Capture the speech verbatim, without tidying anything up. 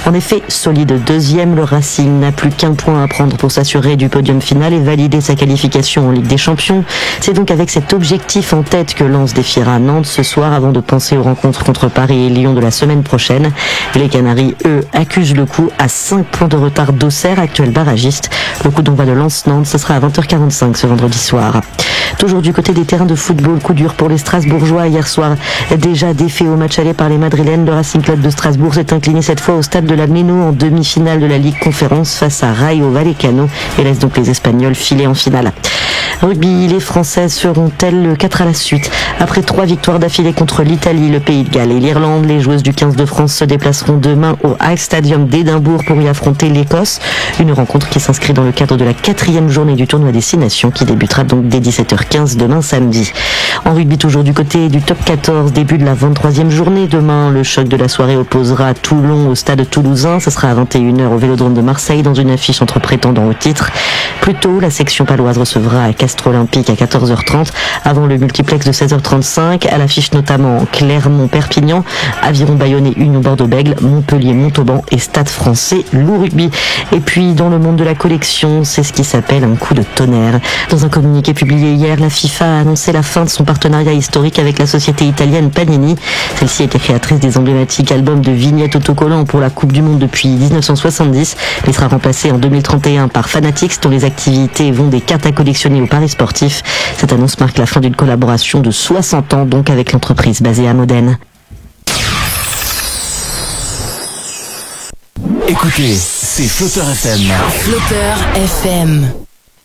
En effet, solide deuxième, le Racing n'a plus qu'un point à prendre pour s'assurer du podium final et valider sa qualification en Ligue des Champions. C'est donc avec cet objectif en tête que Lens défiera Nantes ce soir avant de penser aux rencontres contre Paris et Lyon de la semaine prochaine. Les Canaries, eux, accusent le coup à cinq points de retard d'Auxerre, actuel barragiste. Le coup d'envoi de Lens-Nantes, ce sera à vingt heures quarante-cinq ce vendredi soir. Toujours du côté des terrains de football, coup dur pour les Strasbourgeois hier soir. Déjà défait au match aller par les Madrilènes, le Racing Club de Strasbourg s'est incliné cette fois au stade de la Méno en demi-finale de la Ligue Conférence face à Rayo Vallecano et laisse donc les Espagnols filer en finale. Rugby, les Françaises feront-elles le quatre à la suite? Après trois victoires d'affilée contre l'Italie, le Pays de Galles et l'Irlande, les joueuses du quinze de France se déplaceront demain au High Stadium d'Édimbourg pour y affronter l'Écosse. Une rencontre qui s'inscrit dans le cadre de la quatrième journée du tournoi des Six Nations qui débutera donc dès dix-sept heures quinze demain samedi. En rugby, toujours du côté du top quatorze, début de la vingt-troisième journée. Demain, le choc de la soirée opposera Toulon au stade toulousain. Ce sera à vingt et une heures au Vélodrome de Marseille dans une affiche entre prétendants au titre. Plus tôt, la section paloise recevra à Castres Olympique à quatorze heures trente avant le multiplex de seize heures trente-cinq. À l'affiche notamment Clermont-Perpignan, Aviron Bayonnais, Union Bordeaux-Bègles, Montpellier-Montauban et Stade Français Loup Rugby. Et puis dans le monde de la collection, c'est ce qui s'appelle un coup de tonnerre. Dans un communiqué publié hier, la FIFA a annoncé la fin de son partenariat historique avec la société italienne Panini. Celle-ci était créatrice des emblématiques albums de vignettes autocollants pour la Coupe du Monde depuis dix-neuf cent soixante-dix. Il sera remplacé en deux mille trente et un par Fanatics, dont les activités vont des cartes à collectionner au paris sportif. Cette annonce marque la fin d'une collaboration de soixante ans donc avec l'entreprise basée à Modène. Écoutez, c'est Flotteur F M. Flotteur F M.